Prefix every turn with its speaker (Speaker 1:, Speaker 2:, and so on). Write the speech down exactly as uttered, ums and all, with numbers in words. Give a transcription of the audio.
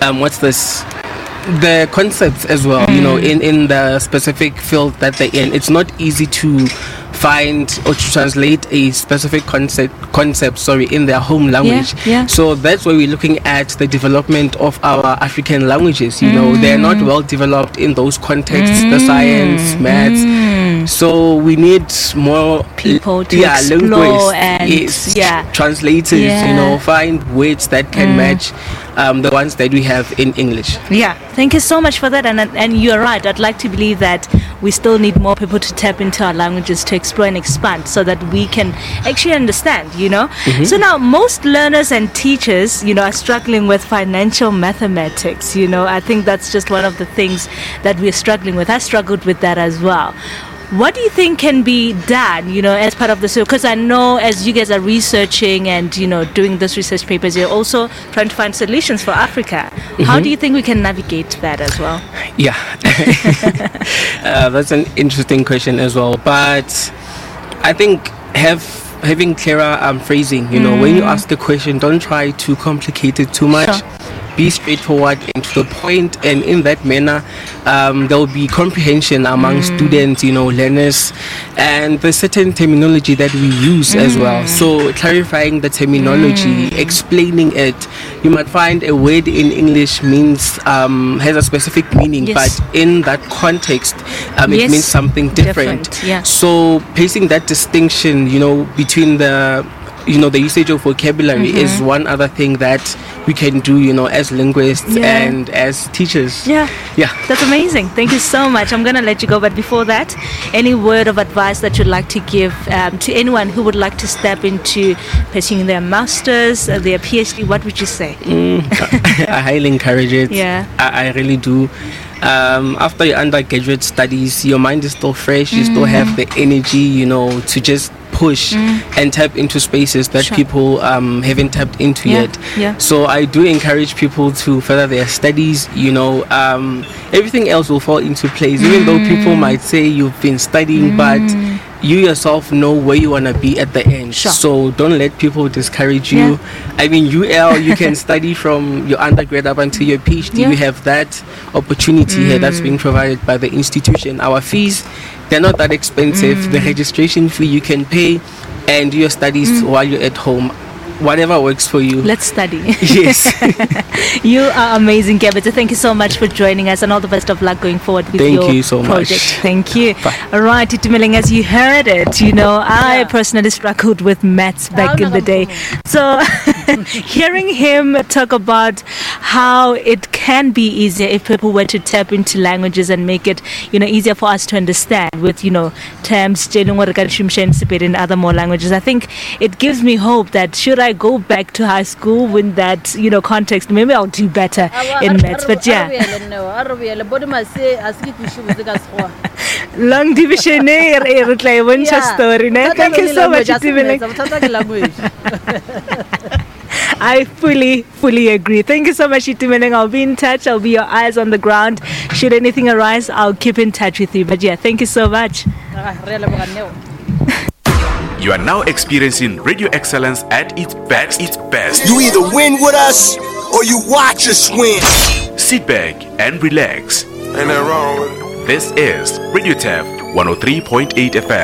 Speaker 1: um, what's this? The concepts as well, mm. you know, in, in the specific field that they're in. It's not easy to find or to translate a specific concept concept sorry in their home language.
Speaker 2: Yeah, yeah.
Speaker 1: So that's why we're looking at the development of our African languages. You mm. know, they're not well developed in those contexts, mm. the science, maths. Mm. So we need more
Speaker 2: people to
Speaker 1: yeah,
Speaker 2: explore and
Speaker 1: yes,
Speaker 2: yeah.
Speaker 1: translators,
Speaker 2: yeah.
Speaker 1: you know, find words that can mm. match um, the ones that we have in English.
Speaker 2: Yeah, thank you so much for that. And and you're right. I'd like to believe that we still need more people to tap into our languages to explore and expand so that we can actually understand, you know. Mm-hmm. So now most learners and teachers, you know, are struggling with financial mathematics. You know, I think that's just one of the things that we're struggling with. I struggled with that as well. What do you think can be done, you know, as part of this? Because I know as you guys are researching and, you know, doing this research papers, you're also trying to find solutions for Africa. Mm-hmm. How do you think we can navigate that as well?
Speaker 1: Yeah, uh, that's an interesting question as well. But I think have having clearer um, phrasing, you know, mm. when you ask a question, don't try to complicate it too much. Sure. Be straightforward and to the point, and in that manner um, there will be comprehension among mm. students, you know, learners, and the certain terminology that we use mm. as well. So clarifying the terminology, mm. explaining it. You might find a word in English means um, has a specific meaning, yes. but in that context um, yes. it means something different,
Speaker 2: different yeah.
Speaker 1: So placing that distinction, you know, between the you know the usage of vocabulary mm-hmm. is one other thing that we can do, you know, as linguists yeah. and as teachers.
Speaker 2: Yeah,
Speaker 1: yeah,
Speaker 2: that's amazing. Thank you so much. I'm gonna let you go, but before that, any word of advice that you'd like to give um, to anyone who would like to step into pursuing their masters, uh, their PhD? What would you say?
Speaker 1: Mm, I highly encourage it.
Speaker 2: Yeah,
Speaker 1: I, I really do. Um, after your undergraduate studies, your mind is still fresh. You mm. still have the energy, you know, to just push mm. and tap into spaces that sure. people um, haven't tapped into
Speaker 2: yeah.
Speaker 1: yet.
Speaker 2: Yeah.
Speaker 1: So I do encourage people to further their studies. You know, um, everything else will fall into place. Mm. Even though people might say you've been studying, mm. but you yourself know where you want to be at the end.
Speaker 2: Sure.
Speaker 1: So don't let people discourage you. Yeah. I mean, U L, you can study from your undergrad up until your PhD. Yeah. We have that opportunity mm. here that's being provided by the institution. Our fees, they're not that expensive. Mm. The registration fee you can pay and do your studies mm. while you're at home. Whatever works for you.
Speaker 2: Let's study.
Speaker 1: Yes.
Speaker 2: You are amazing, Kebete. Thank you so much for joining us, and all the best of luck going forward with
Speaker 1: Thank
Speaker 2: your
Speaker 1: you so
Speaker 2: project.
Speaker 1: Much.
Speaker 2: Thank you.
Speaker 1: Bye.
Speaker 2: All right, Itumeleng, as you heard it, you know, I
Speaker 3: yeah.
Speaker 2: personally struggled with maths back in the day. So hearing him talk about how it can be easier if people were to tap into languages and make it, you know, easier for us to understand with, you know, terms in other more languages. I think it gives me hope that should I go back to high school with that, you know, context, maybe I'll do better in maths. But yeah, long division story. Thank you so much. I fully, fully agree. Thank you so much, Itumeleng. I'll be in touch. I'll be your eyes on the ground. Should anything arise, I'll keep in touch with you. But yeah, thank you so much.
Speaker 4: You are now experiencing radio excellence at its best. Its best.
Speaker 5: You either win with us or you watch us win.
Speaker 4: Sit back and relax.
Speaker 5: Ain't that wrong with it?
Speaker 4: This is Radio T A F one oh three point eight F M.